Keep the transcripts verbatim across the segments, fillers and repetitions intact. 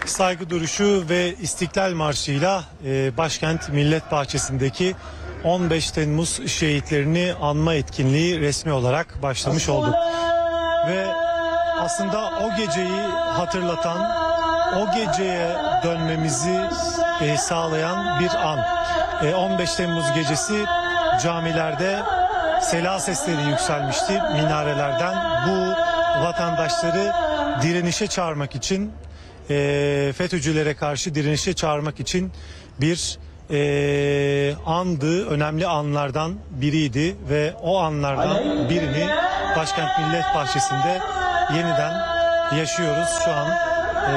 saygı duruşu ve İstiklal Marşı'yla e, başkent Millet Bahçesi'ndeki on beş Temmuz şehitlerini anma etkinliği resmi olarak başlamış oldu. Ve aslında o geceyi hatırlatan, o geceye dönmemizi e, sağlayan bir an. E, on beş Temmuz gecesi camilerde sela sesleri yükselmişti minarelerden. Bu vatandaşları direnişe çağırmak için, e, FETÖ'cülere karşı direnişe çağırmak için bir e, andı, önemli anlardan biriydi ve o anlardan birini Başkent Millet Bahçesi'nde yeniden yaşıyoruz. Şu an e,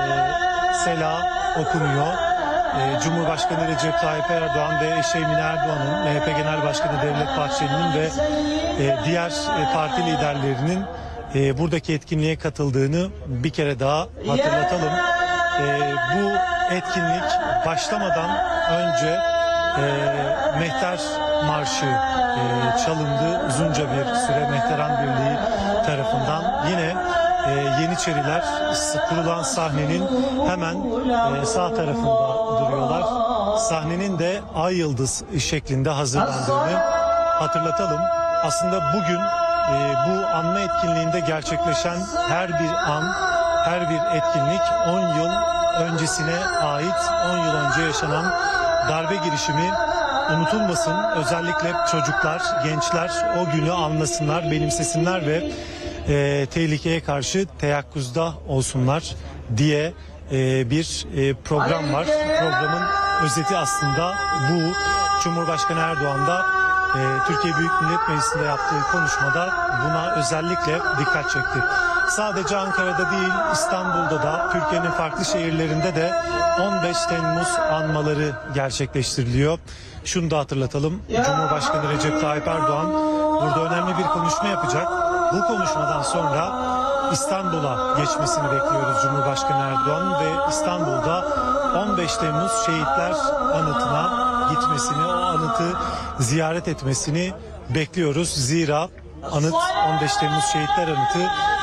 sela okunuyor. E, Cumhurbaşkanı Recep Tayyip Erdoğan ve eşi Emine Erdoğan'ın, M H P Genel Başkanı Devlet Bahçeli'nin ve e, diğer e, parti liderlerinin e, buradaki etkinliğe katıldığını bir kere daha hatırlatalım. E, bu etkinlik başlamadan önce e, Mehter Marşı e, çalındı. Uzunca bir süre Mehteran Birliği tarafından. Yine e, Yeniçeriler kurulan sahnenin hemen e, sağ tarafında duruyorlar. Sahnenin de ay yıldız şeklinde hazırlandığını hatırlatalım. Aslında bugün e, bu anma etkinliğinde gerçekleşen her bir an, her bir etkinlik on yıl öncesine ait, on yıl önce yaşanan darbe girişimi unutulmasın. Özellikle çocuklar, gençler o günü anlasınlar, benimsesinler ve e, tehlikeye karşı teyakkuzda olsunlar diye e, bir e, program var. Programın özeti aslında bu. Cumhurbaşkanı Erdoğan da e, Türkiye Büyük Millet Meclisi'nde yaptığı konuşmada buna özellikle dikkat çekti. Sadece Ankara'da değil, İstanbul'da da, Türkiye'nin farklı şehirlerinde de on beş Temmuz anmaları gerçekleştiriliyor. Şunu da hatırlatalım. Cumhurbaşkanı Recep Tayyip Erdoğan burada önemli bir konuşma yapacak. Bu konuşmadan sonra İstanbul'a geçmesini bekliyoruz Cumhurbaşkanı Erdoğan ve İstanbul'da on beş Temmuz Şehitler Anıtı'na gitmesini, o anıtı ziyaret etmesini bekliyoruz. Zira anıt, on beş Temmuz Şehitler Anıtı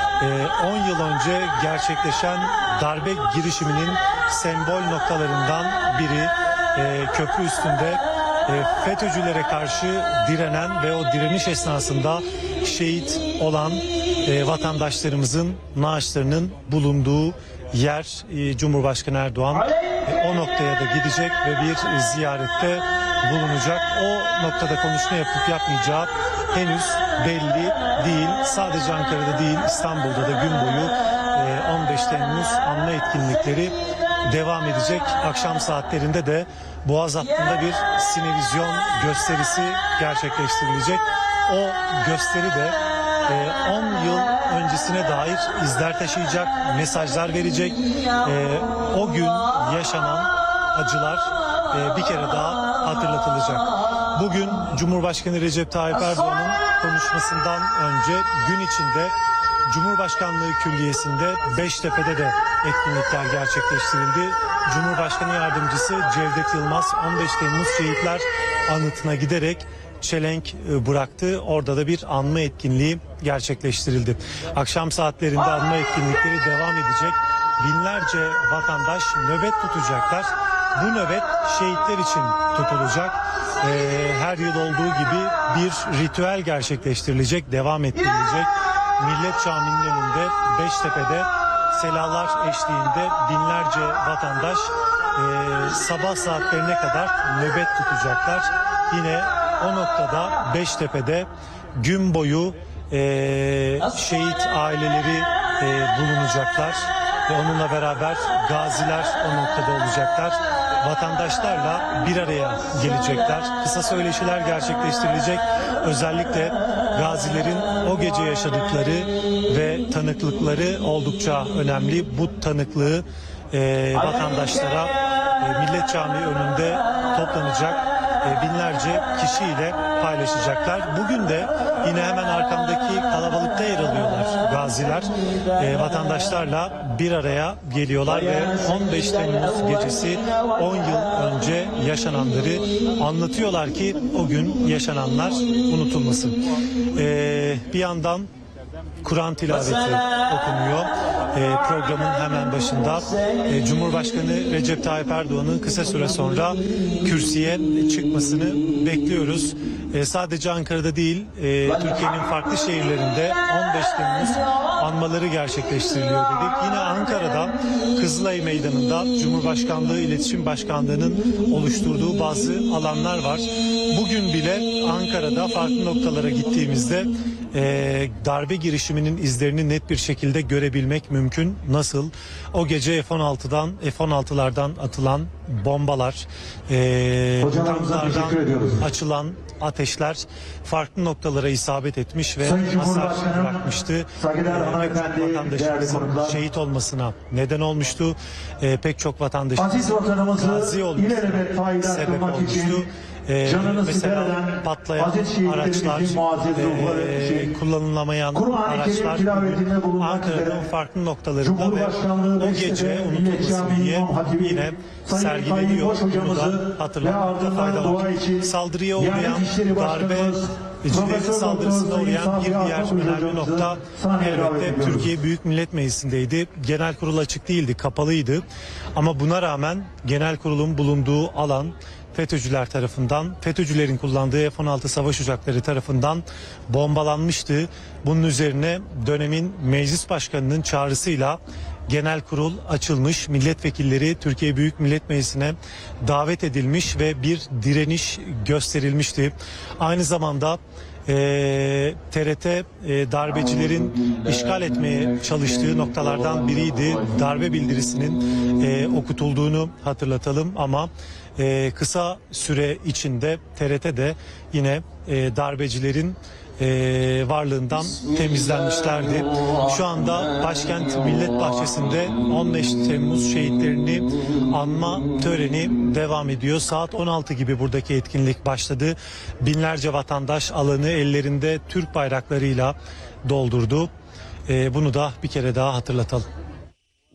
on yıl önce gerçekleşen darbe girişiminin sembol noktalarından biri. Köprü üstünde FETÖ'cülere karşı direnen ve o direniş esnasında şehit olan vatandaşlarımızın naaşlarının bulunduğu yer. Cumhurbaşkanı Erdoğan o noktaya da gidecek ve bir ziyarette bulunacak. O noktada konuşma yapıp yapmayacağı henüz belli değil. Sadece Ankara'da değil, İstanbul'da da gün boyu on beş Temmuz anma etkinlikleri devam edecek. Akşam saatlerinde de Boğaz hattında bir sinevizyon gösterisi gerçekleştirilecek. O gösteri de on yıl öncesine dair izler taşıyacak, mesajlar verecek. O gün yaşanan acılar bir kere daha hatırlatılacak. Bugün Cumhurbaşkanı Recep Tayyip Erdoğan'ın konuşmasından önce gün içinde Cumhurbaşkanlığı Külliyesi'nde Beştepe'de de etkinlikler gerçekleştirildi. Cumhurbaşkanı Yardımcısı Cevdet Yılmaz on beş Temmuz Şehitler Anıtı'na giderek çelenk bıraktı. Orada da bir anma etkinliği gerçekleştirildi. Akşam saatlerinde anma etkinlikleri devam edecek. Binlerce vatandaş nöbet tutacaklar. Bu nöbet şehitler için tutulacak. Ee, her yıl olduğu gibi bir ritüel gerçekleştirilecek, devam ettirilecek. Millet Camii'nin önünde Beştepe'de selalar eşliğinde binlerce vatandaş e, sabah saatlerine kadar nöbet tutacaklar. Yine o noktada Beştepe'de gün boyu e, şehit aileleri e, bulunacaklar ve onunla beraber gaziler o noktada olacaklar. Vatandaşlarla bir araya gelecekler. Kısa söyleşiler gerçekleştirilecek. Özellikle gazilerin o gece yaşadıkları ve tanıklıkları oldukça önemli. Bu tanıklığı e, vatandaşlara e, Millet Camii önünde toplanacak e, binlerce kişiyle paylaşacaklar. Bugün de yine hemen arkamdaki kalabalıkta yer alıyorlar gaziler. E, vatandaşlarla bir araya geliyorlar ve on beş Temmuz gecesi on yıl önce yaşananları anlatıyorlar ki o gün yaşananlar unutulmasın. E, bir yandan Kur'an tilaveti okunuyor. E, programın hemen başında e, Cumhurbaşkanı Recep Tayyip Erdoğan'ın kısa süre sonra kürsüye çıkmasını bekliyoruz. E, sadece Ankara'da değil, e, Türkiye'nin farklı şehirlerinde on beş Temmuz anmaları gerçekleştiriliyor dedik. Yine Ankara'da Kızılay Meydanı'nda Cumhurbaşkanlığı İletişim Başkanlığı'nın oluşturduğu bazı alanlar var. Bugün bile Ankara'da farklı noktalara gittiğimizde e, darbe girişiminin izlerini net bir şekilde görebilmek mümkün. Nasıl? O gece F on altıdan F on altılardan atılan bombalar, e, tanklardan açılan ateşler farklı noktalara isabet etmiş ve hasar bırakmıştı. E, vatandaşımızın şehit olmasına neden olmuştu. E, pek çok vatandaşımızın gazi olmasına sebep olmuştu. Ee, mesela patlayan araçlar, e, kullanılamayan araçlar Ankara'nın farklı noktalarında ve o gece unutulmasın diye yine sergileniyor. Bunu da hatırlamakta fayda var. Saldırıya uğrayan, darbe cilerin saldırısına uğrayan bir diğer önemli nokta elbette Türkiye Büyük Millet Meclisi'ndeydi. Genel kurul açık değildi, kapalıydı. Ama buna rağmen genel kurulun bulunduğu alan FETÖ'cüler tarafından, FETÖ'cülerin kullandığı F on altı savaş uçakları tarafından bombalanmıştı. Bunun üzerine dönemin meclis başkanının çağrısıyla genel kurul açılmış, milletvekilleri Türkiye Büyük Millet Meclisi'ne davet edilmiş ve bir direniş gösterilmişti. Aynı zamanda e, T R T e, darbecilerin işgal etmeye çalıştığı noktalardan biriydi. Darbe bildirisinin e, okutulduğunu hatırlatalım ama e, kısa süre içinde T R T'de yine e, darbecilerin e, varlığından temizlenmişlerdi. Şu anda başkent Millet Bahçesi'nde on beş Temmuz şehitlerini anma töreni devam ediyor. Saat on altı gibi buradaki etkinlik başladı. Binlerce vatandaş alanı ellerinde Türk bayraklarıyla doldurdu. E, bunu da bir kere daha hatırlatalım.